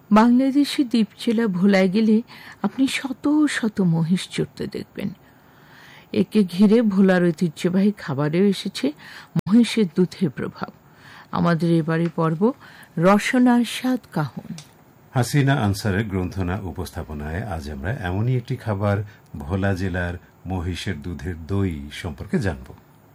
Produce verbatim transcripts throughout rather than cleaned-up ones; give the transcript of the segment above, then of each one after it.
বাংলাদেশি দ্বীপ জেলা ভোলায় গেলে আপনি শত শত মহিষ চড়তে দেখবেন। একে ঘিরে ভোলার ঐতিহ্যবাহী খাবারেও এসেছে মহিষের দুধের প্রভাব। আমাদের এবারে পর্ব রসনার স্বাদ কাহন। হাসিনা আনসারের গ্রন্থনা উপস্থাপনায় আজ আমরা এমনই একটি খাবার ভোলা জেলার মহিষের দুধের দই সম্পর্কে জানব।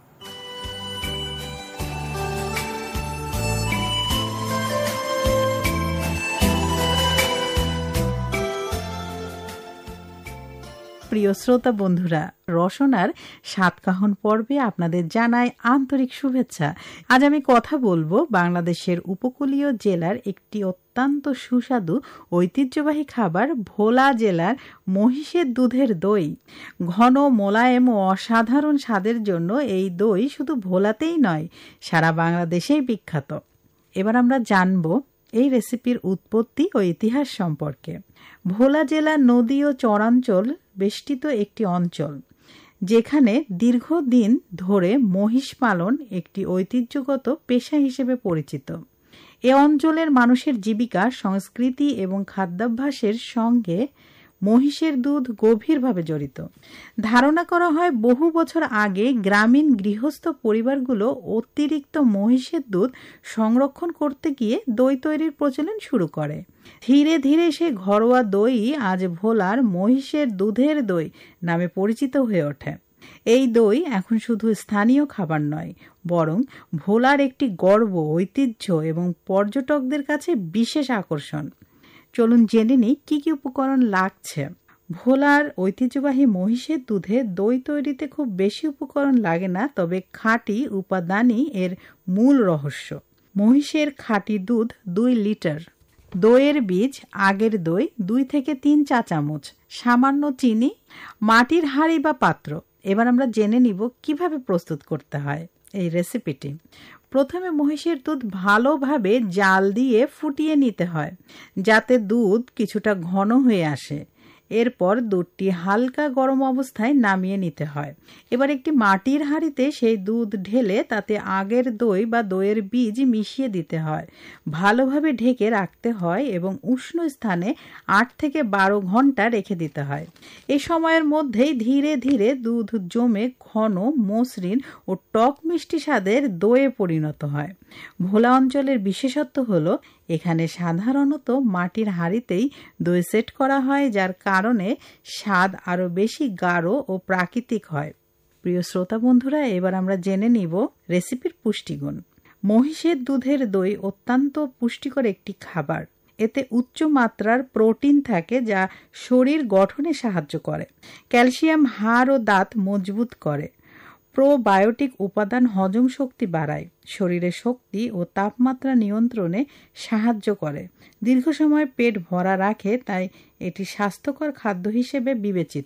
প্রিয় শ্রোতা বন্ধুরা, রসনার সাতকাহন পর্বে আপনাদের জানাই আন্তরিক শুভেচ্ছা। আজ আমি কথা বলবো বাংলাদেশের উপকূলীয় জেলার একটি অত্যন্ত সুস্বাদু ঐতিহ্যবাহী খাবার ভোলা জেলার মহিষের দুধের দই। ঘন, মোলায়েম ও অসাধারণ স্বাদের জন্য এই দই শুধু ভোলাতেই নয়, সারা বাংলাদেশেই বিখ্যাত। এবার আমরা জানবো এই রেসিপির উৎপত্তি ও ইতিহাস সম্পর্কে। ভোলা জেলা নদী ও চরাঞ্চল বেষ্টিত একটি অঞ্চল, যেখানে দীর্ঘদিন ধরে মহিষ পালন একটি ঐতিহ্যগত পেশা হিসেবে পরিচিত। এ অঞ্চলের মানুষের জীবিকা, সংস্কৃতি এবং খাদ্যাভ্যাসের সঙ্গে মহিষের দুধ গভীরভাবে জড়িত। ধারণা করা হয় বহু বছর আগে গ্রামীণ গৃহস্থ পরিবারগুলো অতিরিক্ত মহিষের দুধ সংরক্ষণ করতে গিয়ে দই তৈরির প্রচলন শুরু করে। ধীরে ধীরে সে ঘরোয়া দই আজ ভোলার মহিষের দুধের দই নামে পরিচিত হয়ে ওঠে। এই দই এখন শুধু স্থানীয় খাবার নয়, বরং ভোলার একটি গর্ব, ঐতিহ্য এবং পর্যটকদের কাছে বিশেষ আকর্ষণ। চলুন জেনে নিই কি কি উপকরণ লাগছে। ভোলার ঐতিহ্যবাহী মহিষের দুধে দই তৈরিতে খুব বেশি উপকরণ লাগে না, তবে খাঁটি উপাদানই এর মূল রহস্য। মহিষের খাঁটি দুধ দুই লিটার, দইয়ের বীজ, আগের দই দুই থেকে তিন চা চামচ, সামান্য চিনি, মাটির হাঁড়ি বা পাত্র। এবার আমরা জেনে নিব কিভাবে প্রস্তুত করতে হয় এই রেসিপিটি। প্রথমে মহিষের দুধ ভালোভাবে জাল দিয়ে ফুটিয়ে নিতে হয়, যাতে দুধ কিছুটা ঘন হয়ে আসে। এরপর দুধটি হালকা গরম অবস্থায় নামিয়ে নিতে হয়। এবার একটি মাটির হাঁড়িতে সেই দুধ ঢেলে তাতে আগের দই বা দইয়ের বীজ মিশিয়ে দিতে হয়। ভালোভাবে ঢেকে রাখতে হয় এবং উষ্ণ স্থানে আট থেকে বারো ঘন্টা রেখে দিতে হয়। এই সময়ের মধ্যেই ধীরে ধীরে দুধ জমে ঘন, মসৃণ ও টক মিষ্টি স্বাদের দইয়ে পরিণত হয়। ভোলা অঞ্চলের বিশেষত্ব হলো এখানে সাধারণত মাটির হাঁড়িতেই দই সেট করা হয়, যার কারণে স্বাদ আরো বেশি গাঢ় ও প্রাকৃতিক হয়। প্রিয় শ্রোতা বন্ধুরা, এবার আমরা জেনে নিব রেসিপির পুষ্টিগুণ। মহিষের দুধের দই অত্যন্ত পুষ্টিকর একটি খাবার। এতে উচ্চ মাত্রার প্রোটিন থাকে, যা শরীর গঠনে সাহায্য করে। ক্যালসিয়াম হাড় ও দাঁত মজবুত করে। প্রোবায়োটিক উপাদান হজম শক্তি বাড়ায়, শরীরের শক্তি ও তাপমাত্রা নিয়ন্ত্রণে সাহায্য করে, দীর্ঘ সময় পেট ভরা রাখে, তাই এটি স্বাস্থ্যকর খাদ্য হিসেবে বিবেচিত।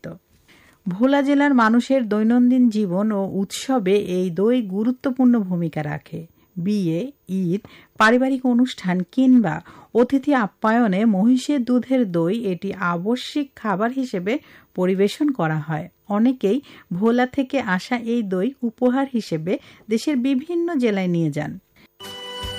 ভোলা জেলার মানুষের দৈনন্দিন জীবন ও উৎসবে এই দই গুরুত্বপূর্ণ ভূমিকা রাখে। বিয়ে, ঈদ, পারিবারিক অনুষ্ঠান কিংবা অতিথি আপ্যায়নে মহিষের দুধের দই এটি আবশ্যিক খাবার হিসেবে পরিবেশন করা হয়। অনেকেই ভোলা থেকে আসা এই দই উপহার হিসেবে দেশের বিভিন্ন জেলায় নিয়ে যান।